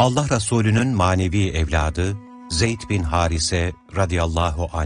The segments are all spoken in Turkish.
Allah Resulü'nün manevi evladı Zeyd bin Harise radıyallahu anh.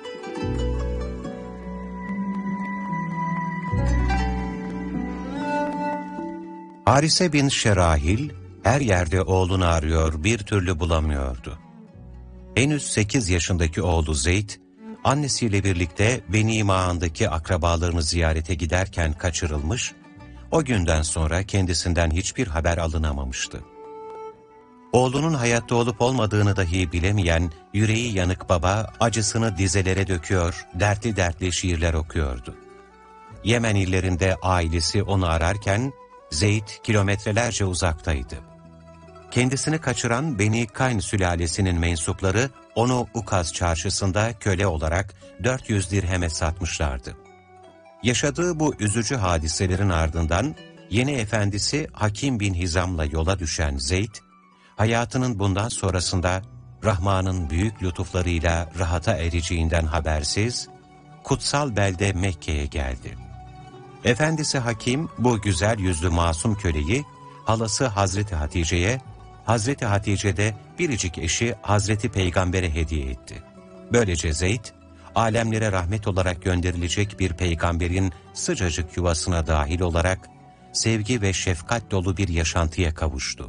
Harise bin Şerahil her yerde oğlunu arıyor, bir türlü bulamıyordu. Henüz 8 yaşındaki oğlu Zeyd, annesiyle birlikte Beni Ma'andaki akrabalarını ziyarete giderken kaçırılmış, o günden sonra kendisinden hiçbir haber alınamamıştı. Oğlunun hayatta olup olmadığını dahi bilemeyen yüreği yanık baba acısını dizelere döküyor, dertli dertli şiirler okuyordu. Yemen illerinde ailesi onu ararken Zeyd kilometrelerce uzaktaydı. Kendisini kaçıran Beni Kayn sülalesinin mensupları onu Ukaz çarşısında köle olarak 400 dirheme satmışlardı. Yaşadığı bu üzücü hadiselerin ardından yeni efendisi Hakim bin Hizam'la yola düşen Zeyd, hayatının bundan sonrasında Rahman'ın büyük lütuflarıyla rahata ereceğinden habersiz, kutsal belde Mekke'ye geldi. Efendisi Hakim bu güzel yüzlü masum köleyi halası Hazreti Hatice'ye, Hazreti Hatice de biricik eşi Hazreti Peygamber'e hediye etti. Böylece Zeyd, alemlere rahmet olarak gönderilecek bir peygamberin sıcacık yuvasına dahil olarak sevgi ve şefkat dolu bir yaşantıya kavuştu.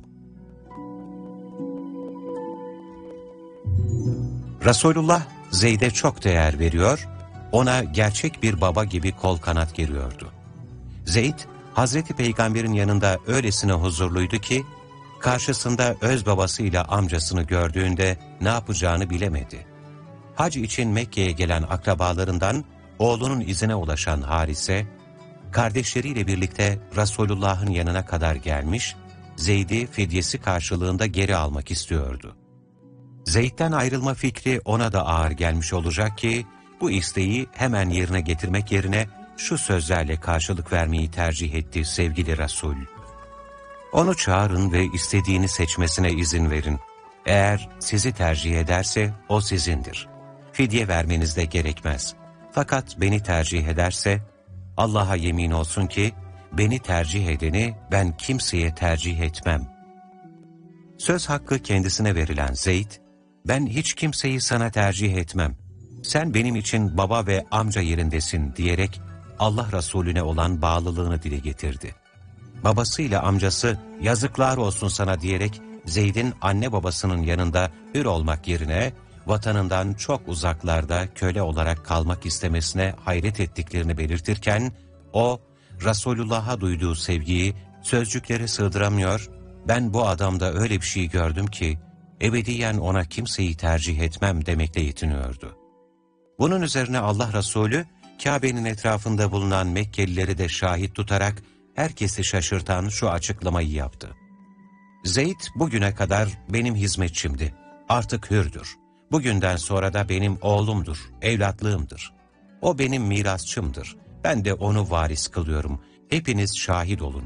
Resulullah Zeyd'e çok değer veriyor, ona gerçek bir baba gibi kol kanat geriyordu. Zeyd, Hazreti Peygamber'in yanında öylesine huzurluydu ki, karşısında öz babasıyla amcasını gördüğünde ne yapacağını bilemedi. Hac için Mekke'ye gelen akrabalarından oğlunun izine ulaşan Harise, kardeşleriyle birlikte Resulullah'ın yanına kadar gelmiş, Zeyd'i fidyesi karşılığında geri almak istiyordu. Zeyd'den ayrılma fikri ona da ağır gelmiş olacak ki, bu isteği hemen yerine getirmek yerine şu sözlerle karşılık vermeyi tercih etti sevgili Resul. Onu çağırın ve istediğini seçmesine izin verin. Eğer sizi tercih ederse o sizindir. Fidye vermeniz de gerekmez. Fakat beni tercih ederse, Allah'a yemin olsun ki, beni tercih edeni ben kimseye tercih etmem. Söz hakkı kendisine verilen Zeyd, ben hiç kimseyi sana tercih etmem. Sen benim için baba ve amca yerindesin diyerek Allah Resulüne olan bağlılığını dile getirdi. Babasıyla amcası yazıklar olsun sana diyerek Zeyd'in anne babasının yanında hür olmak yerine vatanından çok uzaklarda köle olarak kalmak istemesine hayret ettiklerini belirtirken o Resulullah'a duyduğu sevgiyi sözcüklere sığdıramıyor, ben bu adamda öyle bir şey gördüm ki ebediyen ona kimseyi tercih etmem demekle yetiniyordu. Bunun üzerine Allah Resulü Kabe'nin etrafında bulunan Mekkelileri de şahit tutarak herkesi şaşırtan şu açıklamayı yaptı. Zeyd bugüne kadar benim hizmetçimdi, artık hürdür. Bugünden sonra da benim oğlumdur, evlatlığımdır. O benim mirasçımdır, ben de onu varis kılıyorum. Hepiniz şahit olun.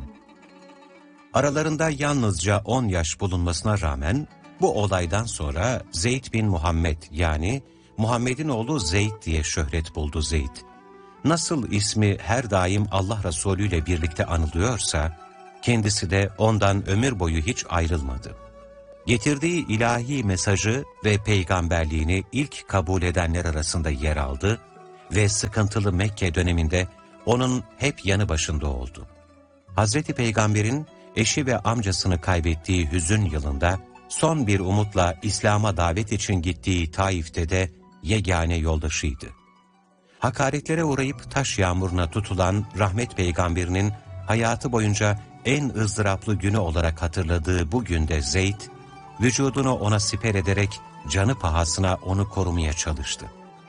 Aralarında yalnızca 10 yaş bulunmasına rağmen bu olaydan sonra Zeyd bin Muhammed yani Muhammed'in oğlu Zeyd diye şöhret buldu Zeyd. Nasıl ismi her daim Allah Resulü ile birlikte anılıyorsa, kendisi de ondan ömür boyu hiç ayrılmadı. Getirdiği ilahi mesajı ve peygamberliğini ilk kabul edenler arasında yer aldı ve sıkıntılı Mekke döneminde onun hep yanı başında oldu. Hazreti Peygamber'in eşi ve amcasını kaybettiği hüzün yılında, son bir umutla İslam'a davet için gittiği Taif'te de yegane yoldaşıydı. Hakaretlere uğrayıp taş yağmuruna tutulan rahmet peygamberinin hayatı boyunca en ızdıraplı günü olarak hatırladığı bu günde Zeyd, vücudunu ona siper ederek canı pahasına onu korumaya çalıştı.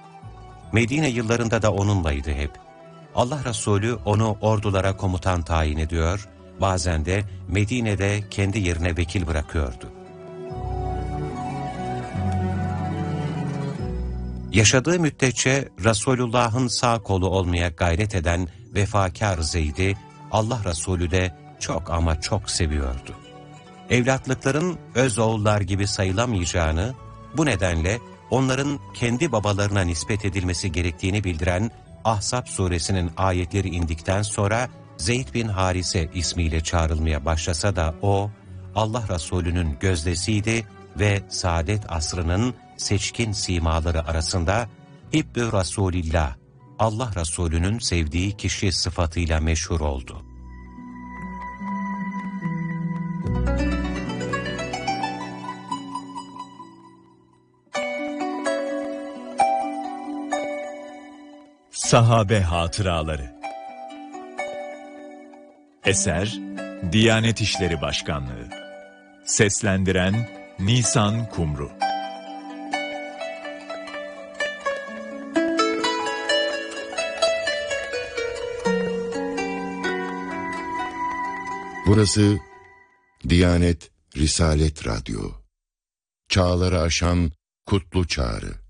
Medine yıllarında da onunlaydı hep. Allah Resulü onu ordulara komutan tayin ediyor, bazen de Medine'de kendi yerine vekil bırakıyordu. Yaşadığı müddetçe Resulullah'ın sağ kolu olmaya gayret eden vefakar Zeyd'i Allah Resulü de çok ama çok seviyordu. Evlatlıkların öz oğullar gibi sayılamayacağını, bu nedenle onların kendi babalarına nispet edilmesi gerektiğini bildiren Ahzab suresinin ayetleri indikten sonra Zeyd bin Harise ismiyle çağrılmaya başlasa da o, Allah Resulü'nün gözdesiydi ve saadet asrının seçkin simaları arasında Hibb-i Resulillah, Allah Resulü'nün sevdiği kişi sıfatıyla meşhur oldu. Sahabe Hatıraları. Eser Diyanet İşleri Başkanlığı. Seslendiren Nisan Kumru. Burası Diyanet Risalet Radyo. Çağları aşan kutlu çağrı.